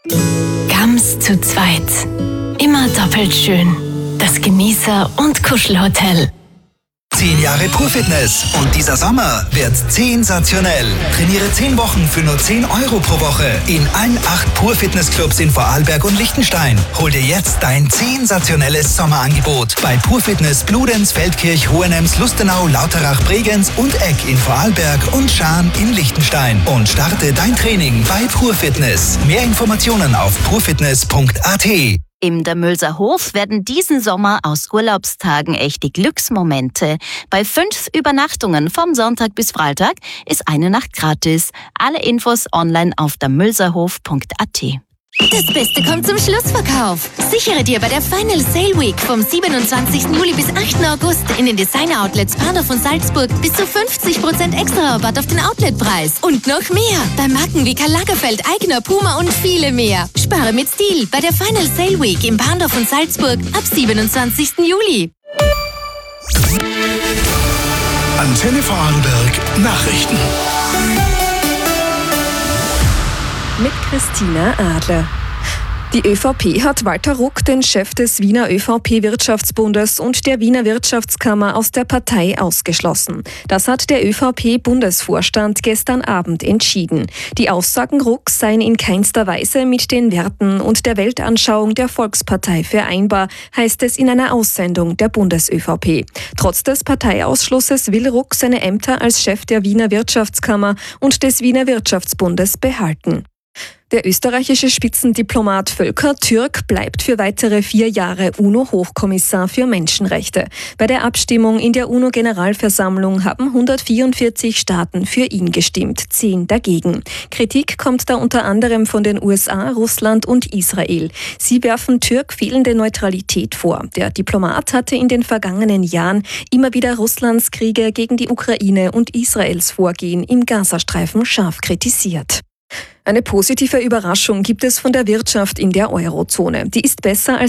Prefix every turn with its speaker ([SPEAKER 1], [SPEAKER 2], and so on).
[SPEAKER 1] Gams zu zweit. Immer doppelt schön. Das Genießer- und Kuschelhotel.
[SPEAKER 2] 10 Jahre PurFitness und dieser Sommer wird sensationell. Trainiere 10 Wochen für nur 10 Euro pro Woche in allen 8 PurFitness-Clubs in Vorarlberg und Liechtenstein. Hol dir jetzt dein sensationelles Sommerangebot bei PurFitness Bludenz, Feldkirch, Hohenems, Lustenau, Lauterach, Bregenz und Egg in Vorarlberg und Schaan in Liechtenstein. Und starte dein Training bei PurFitness. Mehr Informationen auf purfitness.at.
[SPEAKER 3] Im Damölser Hof werden diesen Sommer aus Urlaubstagen echte Glücksmomente. Bei 5 Übernachtungen vom Sonntag bis Freitag ist eine Nacht gratis. Alle Infos online auf damölserhof.at.
[SPEAKER 4] Das Beste kommt zum Schlussverkauf. Sichere dir bei der Final Sale Week vom 27. Juli bis 8. August in den Designer-Outlets Bahnhof und Salzburg bis zu 50% extra Rabatt auf den Outletpreis. Und noch mehr bei Marken wie Karl Lagerfeld, Aigner, Puma und viele mehr. Spare mit Stil bei der Final Sale Week im Bahnhof und Salzburg ab 27. Juli.
[SPEAKER 5] Antenne Vorarlberg Nachrichten.
[SPEAKER 6] Mit Christina Adler. Die ÖVP hat Walter Ruck, den Chef des Wiener ÖVP-Wirtschaftsbundes und der Wiener Wirtschaftskammer, aus der Partei ausgeschlossen. Das hat der ÖVP-Bundesvorstand gestern Abend entschieden. Die Aussagen Rucks seien in keinster Weise mit den Werten und der Weltanschauung der Volkspartei vereinbar, heißt es in einer Aussendung der Bundes-ÖVP. Trotz des Parteiausschlusses will Ruck seine Ämter als Chef der Wiener Wirtschaftskammer und des Wiener Wirtschaftsbundes behalten. Der österreichische Spitzendiplomat Volker Türk bleibt für weitere 4 Jahre UNO-Hochkommissar für Menschenrechte. Bei der Abstimmung in der UNO-Generalversammlung haben 144 Staaten für ihn gestimmt, 10 dagegen. Kritik kommt da unter anderem von den USA, Russland und Israel. Sie werfen Türk fehlende Neutralität vor. Der Diplomat hatte in den vergangenen Jahren immer wieder Russlands Kriege gegen die Ukraine und Israels Vorgehen im Gazastreifen scharf kritisiert. Eine positive Überraschung gibt es von der Wirtschaft in der Eurozone. Die ist besser als